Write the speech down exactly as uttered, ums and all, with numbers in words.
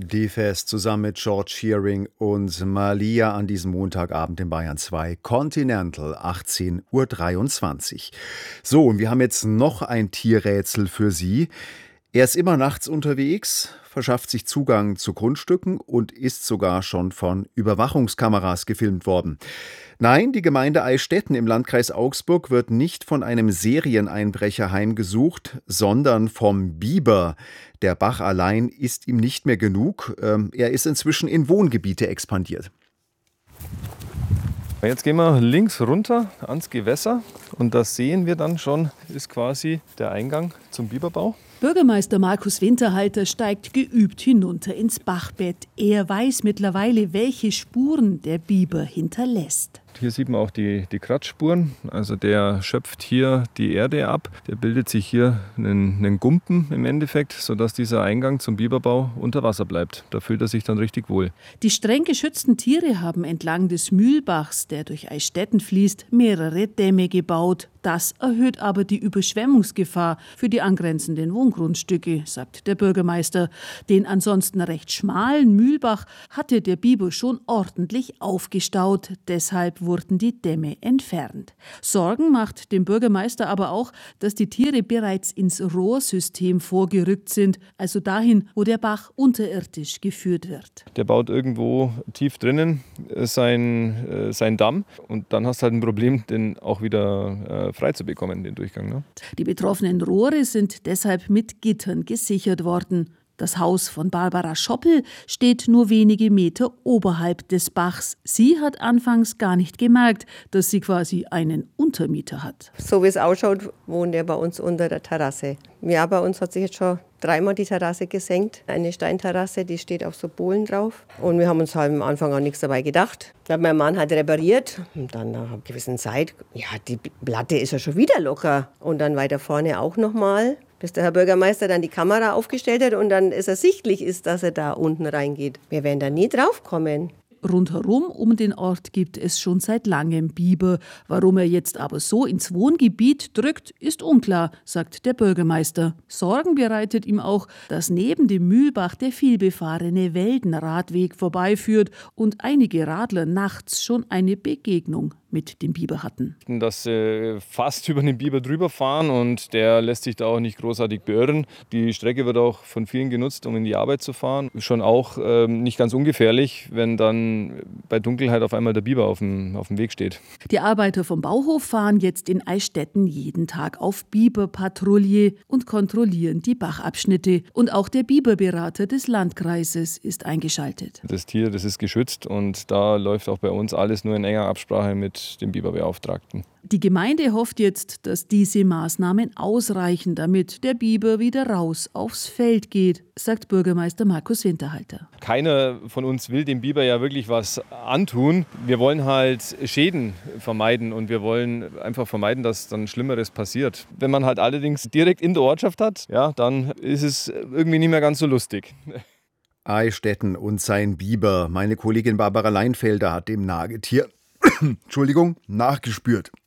D-Fest zusammen mit George Shearing und Malia an diesem Montagabend in Bayern zwei. Continental, achtzehn Uhr dreiundzwanzig. So, und wir haben jetzt noch ein Tierrätsel für Sie. Er ist immer nachts unterwegs, verschafft sich Zugang zu Grundstücken und ist sogar schon von Überwachungskameras gefilmt worden. Nein, die Gemeinde Eichstätten im Landkreis Augsburg wird nicht von einem Serieneinbrecher heimgesucht, sondern vom Biber. Der Bach allein ist ihm nicht mehr genug. Er ist inzwischen in Wohngebiete expandiert. Jetzt gehen wir links runter ans Gewässer und das sehen wir dann schon, ist quasi der Eingang zum Biberbau. Bürgermeister Markus Winterhalter steigt geübt hinunter ins Bachbett. Er weiß mittlerweile, welche Spuren der Biber hinterlässt. Hier sieht man auch die, die Kratzspuren. Also der schöpft hier die Erde ab. Der bildet sich hier einen, einen Gumpen im Endeffekt, sodass dieser Eingang zum Biberbau unter Wasser bleibt. Da fühlt er sich dann richtig wohl. Die streng geschützten Tiere haben entlang des Mühlbachs, der durch Eichstätten fließt, mehrere Dämme gebaut. Das erhöht aber die Überschwemmungsgefahr für die angrenzenden Wohngrundstücke, sagt der Bürgermeister. Den ansonsten recht schmalen Mühlbach hatte der Biber schon ordentlich aufgestaut. Deshalb wurden die Dämme entfernt. Sorgen macht dem Bürgermeister aber auch, dass die Tiere bereits ins Rohrsystem vorgerückt sind, also dahin, wo der Bach unterirdisch geführt wird. Der baut irgendwo tief drinnen sein, äh, sein Damm und dann hast du halt ein Problem, den auch wieder äh, frei zu bekommen, den Durchgang. Ne? Die betroffenen Rohre sind deshalb mit Gittern gesichert worden. Das Haus von Barbara Schoppel steht nur wenige Meter oberhalb des Bachs. Sie hat anfangs gar nicht gemerkt, dass sie quasi einen Untermieter hat. So wie es ausschaut, wohnt er bei uns unter der Terrasse. Ja, bei uns hat sich jetzt schon dreimal die Terrasse gesenkt. Eine Steinterrasse, die steht auf so Bohlen drauf. Und wir haben uns halt am Anfang auch nichts dabei gedacht. Dann hat mein Mann halt repariert. Und dann nach einer gewissen Zeit, ja, die Platte ist ja schon wieder locker. Und dann weiter vorne auch nochmal, bis der Herr Bürgermeister dann die Kamera aufgestellt hat und dann es ersichtlich ist, dass er da unten reingeht. Wir werden da nie drauf kommen. Rundherum um den Ort gibt es schon seit langem Biber. Warum er jetzt aber so ins Wohngebiet drückt, ist unklar, sagt der Bürgermeister. Sorgen bereitet ihm auch, dass neben dem Mühlbach der vielbefahrene Weldenradweg vorbeiführt und einige Radler nachts schon eine Begegnung mit dem Biber hatten. Dass sie fast über den Biber drüber fahren und der lässt sich da auch nicht großartig beirren. Die Strecke wird auch von vielen genutzt, um in die Arbeit zu fahren. Schon auch ähm, nicht ganz ungefährlich, wenn dann bei Dunkelheit auf einmal der Biber auf dem, auf dem Weg steht. Die Arbeiter vom Bauhof fahren jetzt in Eichstätten jeden Tag auf Biberpatrouille und kontrollieren die Bachabschnitte. Und auch der Biberberater des Landkreises ist eingeschaltet. Das Tier, das ist geschützt und da läuft auch bei uns alles nur in enger Absprache mit dem Biberbeauftragten. Die Gemeinde hofft jetzt, dass diese Maßnahmen ausreichen, damit der Biber wieder raus aufs Feld geht, sagt Bürgermeister Markus Winterhalter. Keiner von uns will dem Biber ja wirklich was antun. Wir wollen halt Schäden vermeiden und wir wollen einfach vermeiden, dass dann Schlimmeres passiert. Wenn man halt allerdings direkt in der Ortschaft hat, ja, dann ist es irgendwie nicht mehr ganz so lustig. Eichstätten und sein Biber. Meine Kollegin Barbara Leinfelder hat dem Nagetier Entschuldigung, nachgespürt.